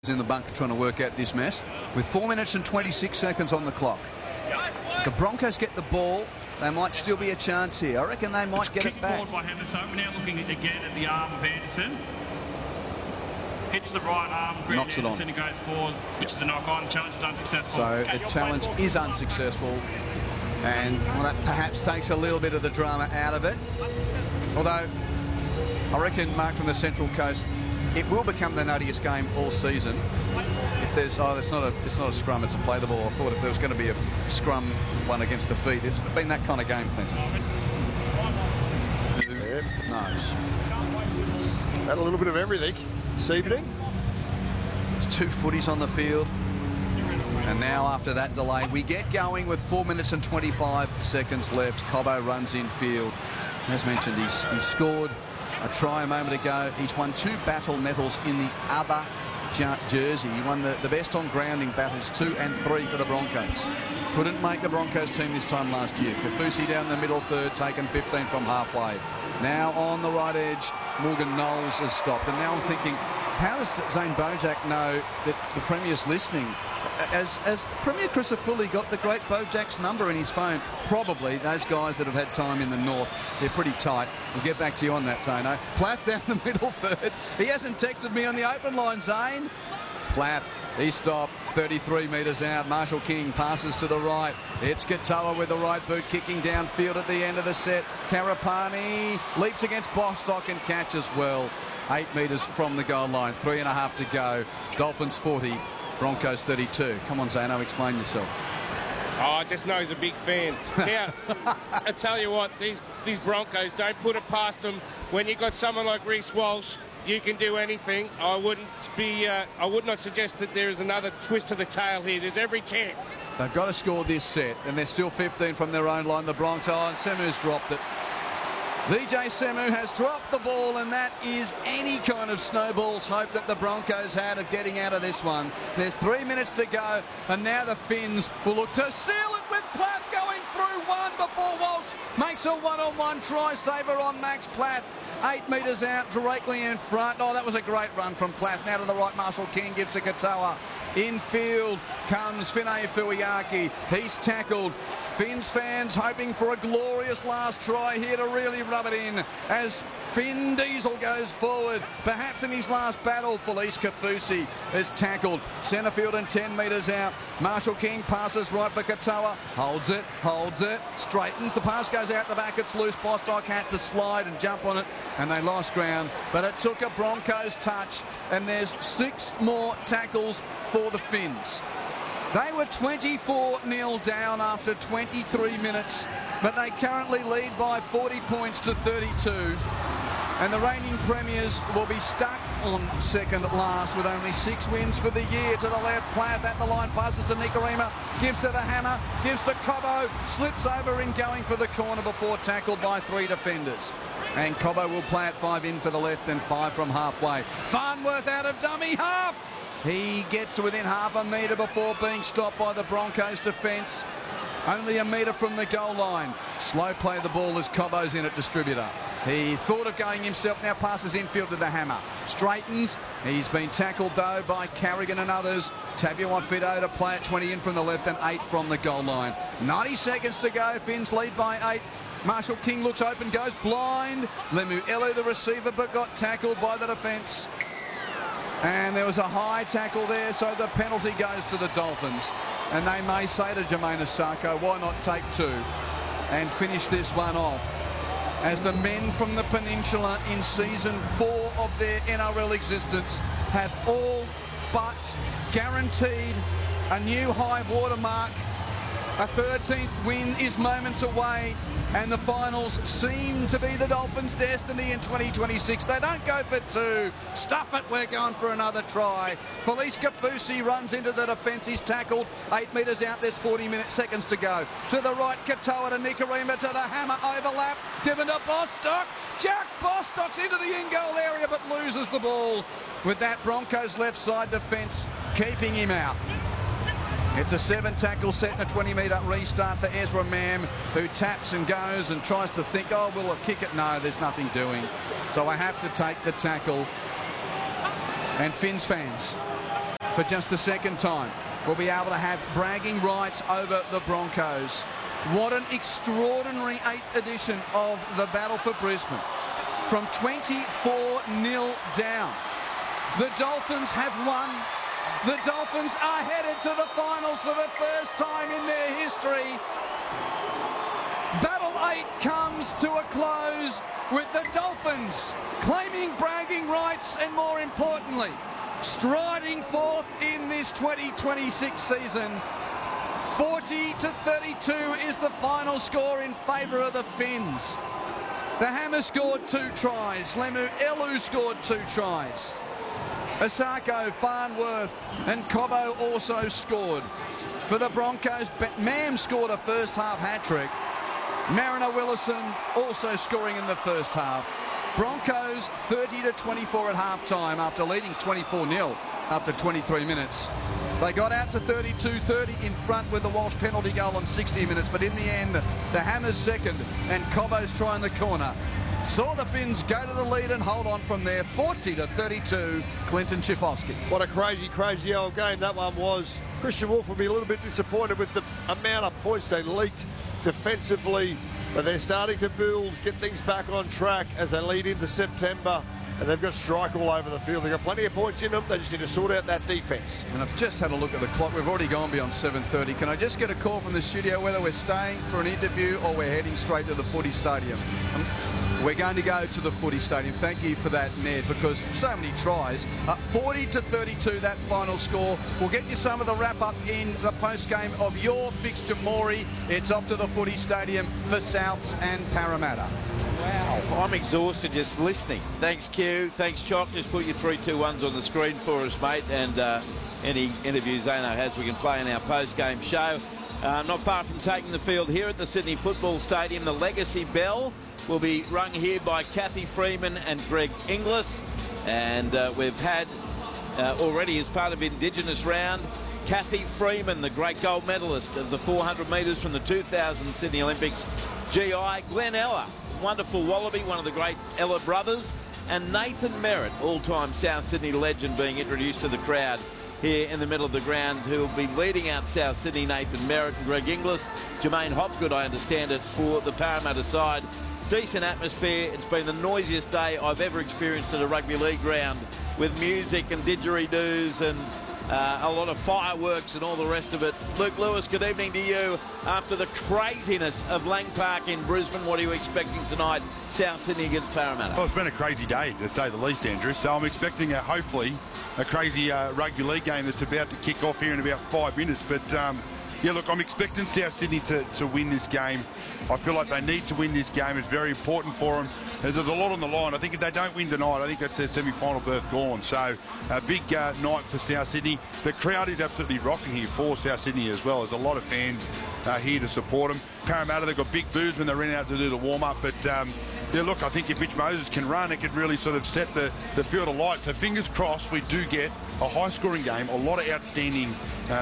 in the bunker trying to work out this mess with 4 minutes and 26 seconds on the clock. If the Broncos get the ball, there might still be a chance here. I reckon they might get it back. Forward by Henderson. We're now looking again at the arm of Anderson. Hits the right arm. Knocks it on. Anderson goes forward, which is a knock-on. Challenge is unsuccessful. So the challenge is unsuccessful, and well, that perhaps takes a little bit of the drama out of it. Although I reckon, Mark, from the Central Coast, it will become the nuttiest game all season. If there's, it's not a scrum, it's a play the ball. I thought if there was going to be a scrum one against the feet, it's been that kind of game, Clinton. Who knows? Had a little bit of everything this evening. There's 2 footies on the field. And now after that delay, we get going with 4 minutes and 25 seconds left. Cobbo runs in field. As mentioned, he scored a try a moment ago. He's won 2 battle medals in the other jersey. He won the best on grounding battles 2 and 3 for the Broncos. Couldn't make the Broncos team this time last year. Kaufusi down the middle third, taken 15 from halfway. Now on the right edge, Morgan Knowles has stopped. And now I'm thinking, how does Zane Bojack know that the Premier's listening? As Premier Crisafulli got the great Bojack's number in his phone, probably those guys that have had time in the north, they're pretty tight. We'll get back to you on that, Zano. Plath down the middle third. He hasn't texted me on the open line, Zane. Plath, he stopped 33 metres out. Marshall King passes to the right. It's Katoa with the right boot kicking downfield at the end of the set. Karapani leaps against Bostock and catches well. 8 metres from the goal line. 3.5 to go. Dolphins 40. Broncos 32. Come on, Zano, explain yourself. Oh, I just know he's a big fan. Now, I tell you what, these Broncos, don't put it past them. When you've got someone like Reece Walsh, you can do anything. I would not suggest that there is another twist to the tail here. There's every chance. They've got to score this set, and they're still 15 from their own line. The Broncos, and Semu's dropped it. VJ Semu has dropped the ball, and that is any kind of snowball's hope that the Broncos had of getting out of this one. There's 3 minutes to go, and now the Finns will look to seal it with Plath going through one before Walsh makes a one-on-one try saver on Max Plath. 8 metres out, directly in front. Oh, that was a great run from Plath. Now to the right, Marshall King gives to Katoa. Infield comes Finay Fuiaki. He's tackled. Finns fans hoping for a glorious last try here to really rub it in as Finn Diesel goes forward. Perhaps in his last battle, Felice Kaufusi is tackled. Centrefield and 10 metres out. Marshall King passes right for Katoa. Holds it, straightens. The pass goes out the back. It's loose. Bostock had to slide and jump on it, and they lost ground. But it took a Broncos touch, and there's 6 more tackles for the Finns. They were 24-0 down after 23 minutes, but they currently lead by 40 points to 32. And the reigning premiers will be stuck on second at last with only 6 wins for the year. To the left, Plath at the line, passes to Nikorima, gives to the hammer, gives to Cobbo, slips over in going for the corner before tackled by 3 defenders. And Cobbo will play at 5 in for the left and 5 from halfway. Farnworth out of dummy half. He gets to within half a metre before being stopped by the Broncos defence. Only a metre from the goal line. Slow play the ball as Cobbo's in at distributor. He thought of going himself, now passes infield to the hammer. Straightens. He's been tackled though by Carrigan and others. Tabuai-Fidow to play at 20 in from the left and 8 from the goal line. 90 seconds to go. Finns lead by 8. Marshall King looks open, goes blind. Lemuelu the receiver, but got tackled by the defence. And there was a high tackle there, so the penalty goes to the Dolphins. And they may say to Jermaine Asako, why not take 2 and finish this one off? As the men from the Peninsula in season 4 of their NRL existence have all but guaranteed a new high watermark. A 13th win is moments away, and the finals seem to be the Dolphins' destiny in 2026. They don't go for 2. Stuff it, we're going for another try. Felice Kaufusi runs into the defence. He's tackled 8 metres out. There's 40 seconds to go. To the right, Katoa to Nikorima to the hammer. Overlap, given to Bostock. Jack Bostock's into the in-goal area but loses the ball. With that, Broncos left side defence keeping him out. It's a 7-tackle set and a 20-metre restart for Ezra Mam, who taps and goes and tries to think, oh, will I kick it? No, there's nothing doing. So I have to take the tackle. And Finns fans, for just the second time, will be able to have bragging rights over the Broncos. What an extraordinary 8th edition of the Battle for Brisbane. From 24-0 down, the Dolphins have won. The Dolphins are headed to the finals for the first time in their history. Battle 8 comes to a close with the Dolphins claiming bragging rights and, more importantly, striding forth in this 2026 season. 40-32 is the final score in favour of the Finns. The Hammers scored 2 tries. Lemu Elu scored 2 tries. Asako, Farnworth and Cobbo also scored. For the Broncos, Mam scored a first half hat-trick. Mariner Willison also scoring in the first half. Broncos 30-24 at half-time after leading 24-0 after 23 minutes. They got out to 32-30 in front with the Walsh penalty goal on 60 minutes, but in the end, the Hammers second and Cobbo's try in the corner saw the Finns go to the lead and hold on from there. 40-32, Clinton Schifowski. What a crazy, crazy old game that one was. Christian Wolf will be a little bit disappointed with the amount of points they leaked defensively, but they're starting to build, get things back on track as they lead into September. And they've got strike all over the field. They've got plenty of points in them. They just need to sort out that defence. And I've just had a look at the clock. We've already gone beyond 7:30. Can I just get a call from the studio whether we're staying for an interview or we're heading straight to the footy stadium? We're going to go to the footy stadium. Thank you for that, Ned, because so many tries. 40-32, that final score. We'll get you some of the wrap-up in the post-game of your fixture, Maury. It's off to the footy stadium for Souths and Parramatta. Wow, I'm exhausted just listening. Thanks, Q. Thanks, Chock. Just put your 3, 2, 1s on the screen for us, mate. And any interviews Zano has, we can play in our post-game show. Not far from taking the field here at the Sydney Football Stadium, the Legacy Bell will be rung here by Kathy Freeman and Greg Inglis. And we've had already, as part of Indigenous round, Kathy Freeman, the great gold medalist of the 400 metres from the 2000 Sydney Olympics. GI, Glenn Ella, wonderful Wallaby, one of the great Ella brothers, and Nathan Merritt, all-time South Sydney legend, being introduced to the crowd here in the middle of the ground, who will be leading out South Sydney. Nathan Merritt and Greg Inglis. Jermaine Hopgood, I understand it, for the Parramatta side. Decent atmosphere. It's been the noisiest day I've ever experienced at a rugby league ground, with music and didgeridoos and a lot of fireworks and all the rest of it. Luke Lewis, good evening to you. After the craziness of Lang Park in Brisbane, what are you expecting tonight, South Sydney against Parramatta? Well, it's been a crazy day, to say the least, Andrew. So I'm expecting, hopefully, a crazy rugby league game that's about to kick off here in about 5 minutes. But, yeah, look, I'm expecting South Sydney to win this game. I feel like they need to win this game. It's very important for them. There's a lot on the line. I think if they don't win tonight, I think that's their semi-final berth gone. So a big night for South Sydney. The crowd is absolutely rocking here for South Sydney as well. There's a lot of fans here to support them. Parramatta, they've got big boos when they ran out to do the warm-up. But, yeah, look, I think if Mitch Moses can run, it could really sort of set the field alight. So fingers crossed we do get a high-scoring game, a lot of outstanding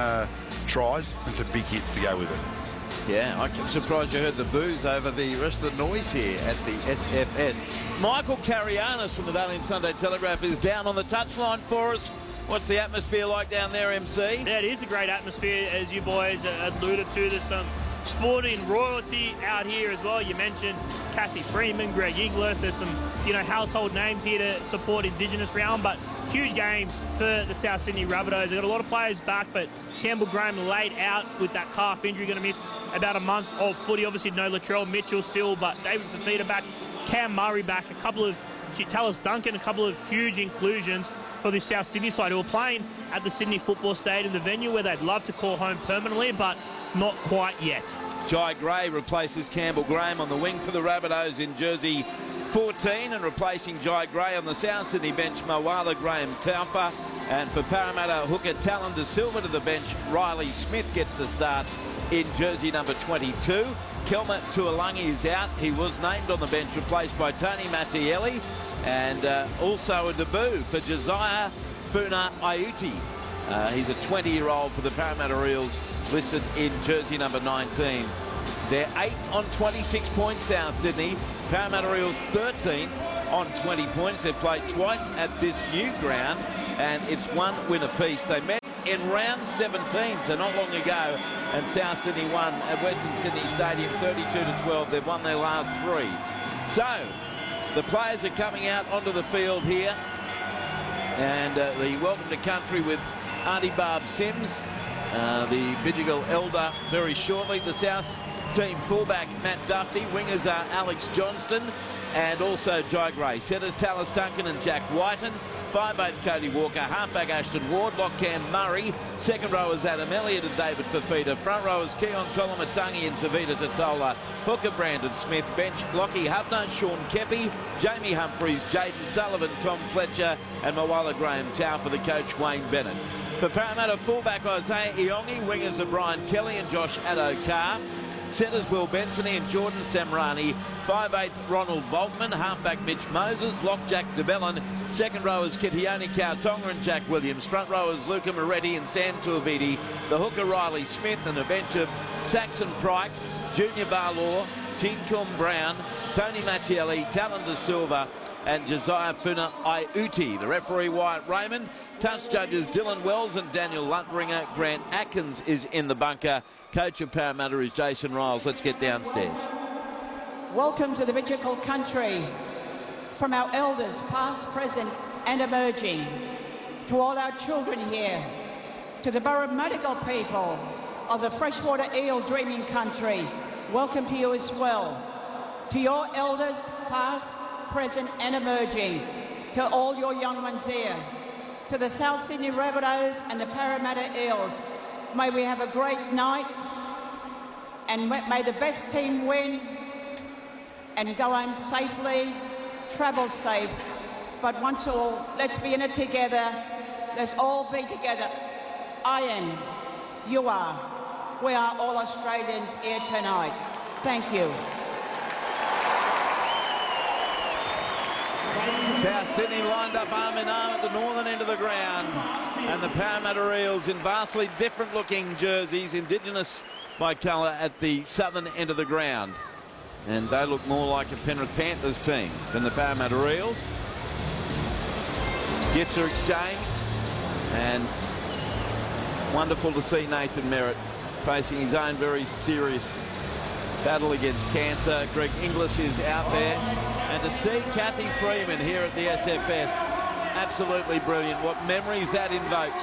tries and some big hits to go with it. Yeah, I'm surprised you heard the boos over the rest of the noise here at the SFS. Michael Carianis from the Daily and Sunday Telegraph is down on the touchline for us. What's the atmosphere like down there, MC? Yeah, it is a great atmosphere, as you boys alluded to. There's some sporting royalty out here as well. You mentioned Kathy Freeman, Greg Inglis. There's some, household names here to support Indigenous round, but huge game for the South Sydney Rabbitohs. They've got a lot of players back, but Campbell Graham laid out with that calf injury, going to miss about a month of footy. Obviously, no Latrell Mitchell still, but David Fafita back, Cam Murray back, a couple of Tallis Duncan, a couple of huge inclusions for the South Sydney side, who are playing at the Sydney Football Stadium, the venue where they'd love to call home permanently, but not quite yet. Jai Gray replaces Campbell Graham on the wing for the Rabbitohs in jersey 14, and replacing Jai Gray on the South Sydney bench, Moala Graham Taufa. And for Parramatta hooker Talon De Silva to the bench, Riley Smith gets the start in jersey number 22. Kelma Tuolangi is out. He was named on the bench, replaced by Tony Mattielli. And also a debut for Josiah Funa Aiuti. He's a 20-year-old for the Parramatta Eels, listed in jersey number 19. They're 8 on 26 points, South Sydney. Parramatta Eels 13 on 20 points. They've played twice at this new ground, and it's one win apiece. They met in round 17, so not long ago, and South Sydney won at Western Sydney Stadium 32-12. They've won their last 3. So the players are coming out onto the field here, and the welcome to country with Auntie Barb Sims, the Bidjigal elder, very shortly. The South team fullback Matt Duffy, wingers are Alex Johnston and also Jai Gray. Setters Tallis Duncan and Jack Whiten. 5'8" Cody Walker, halfback Ashton Ward, lock Cam Murray, second rowers Adam Elliott and David Fafita, front rowers Keon Kolomatangi and Tavita Totola, hooker Brandon Smith, bench Lockie Hubner, Sean Kepi, Jamie Humphreys, Jaden Sullivan, Tom Fletcher and Mawala Graham Tau for the coach Wayne Bennett. For Parramatta, fullback Isaiah Iongi, wingers are Brian Kelly and Josh Addo-Carr, centres Will Benson and Jordan Samrani, 5'8" Ronald Volkman, halfback Mitch Moses, lock Jack DeBellin, second rowers Kitione Kautonga and Jack Williams, front rowers Luca Moretti and Sam Tuaviti, the hooker Riley Smith and a bench of Saxon Pryke, Junior Barlaw, Tinkum Brown, Tony Mattielli, Talon De Silva and Josiah Funa Iuti. The referee Wyatt Raymond, touch judges Dylan Wells and Daniel Lutringer. Grant Atkins is in the bunker. Coach of Parramatta is Jason Riles. Let's get downstairs. Welcome to the Bidjigal country from our elders, past, present and emerging, to all our children here, to the Burra-Medical people of the freshwater eel dreaming country. Welcome to you as well. To your elders, past, present and emerging, to all your young ones here, to the South Sydney Rabbitohs and the Parramatta Eels. May we have a great night, and may the best team win and go home safely, travel safe. But once all, let's be in it together. Let's all be together. I am, you are, we are all Australians here tonight. Thank you. South Sydney lined up arm in arm at the northern end of the ground, and the Parramatta Eels in vastly different looking jerseys, indigenous by colour, at the southern end of the ground, and they look more like a Penrith Panthers team than the Parramatta Eels. Gifts are exchanged, and wonderful to see Nathan Merritt facing his own very serious battle against cancer. Greg Inglis is out there, and to see Kathy Freeman here at the SFS, absolutely brilliant. What memories that invokes.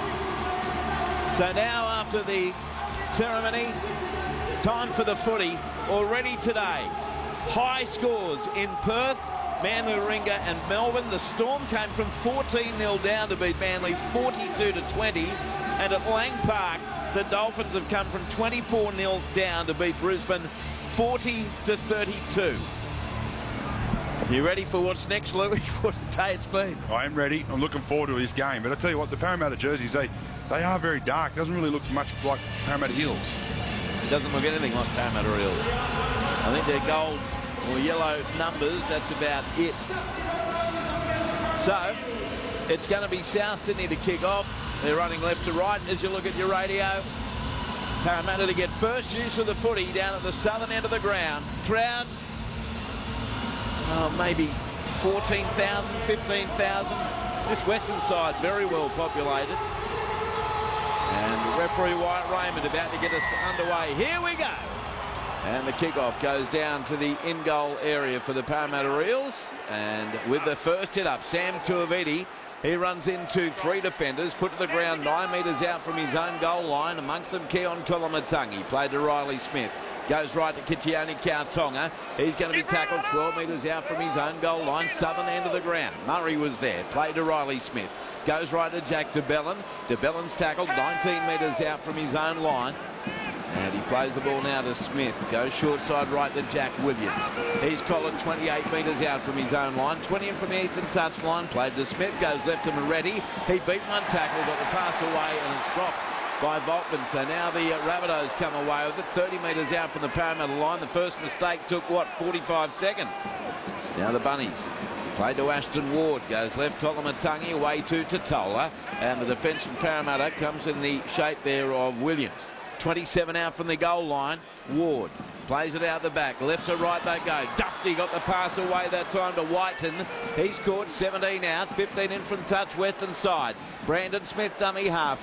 So now, after the ceremony, time for the footy. Already today, high scores in Perth, Manly, Warringah and Melbourne. The Storm came from 14-0 down to beat Manly 42-20, and at Lang Park, the Dolphins have come from 24-0 down to beat Brisbane 40-32. You ready for what's next, Louis? What a day it's been. I am ready. I'm looking forward to this game. But I tell you what, the Parramatta jerseys, they are very dark. Doesn't really look much like Parramatta Eels. It doesn't look anything like Parramatta Eels. I think they're gold or yellow numbers. That's about it. So it's going to be South Sydney to kick off. They're running left to right as you look at your radio. Parramatta to get first use of the footy down at the southern end of the ground. Crowd, maybe 14,000, 15,000. This western side very well populated. And referee Wyatt Raymond about to get us underway. Here we go. And the kickoff goes down to the in-goal area for the Parramatta Eels. And with the first hit up, Sam Tuaviti. He runs into 3 defenders, put to the ground 9 metres out from his own goal line. Amongst them, Keon Kolomatangi, played to Riley Smith. Goes right to Kitione Kautonga. He's going to be tackled 12 metres out from his own goal line, southern end of the ground. Murray was there, played to Riley Smith. Goes right to Jack DeBellin. DeBellin's tackled 19 metres out from his own line. And he plays the ball now to Smith. Goes short side right to Jack Williams. He's collared 28 metres out from his own line. 20 in from the eastern touchline. Played to Smith. Goes left to Moretti. He beat one tackle, got the pass away, and it's dropped by Volkman. So now the Rabbitohs come away with it. 30 metres out from the Parramatta line. The first mistake took, what, 45 seconds. Now the Bunnies. Played to Ashton Ward. Goes left, Kolomatangi away to Totola. And the defence from Parramatta comes in the shape there of Williams. 27 out from the goal line. Ward plays it out the back. Left to right they go. Duffy got the pass away that time to Whiten. He's caught 17 out. 15 in from touch, western side. Brandon Smith, dummy half.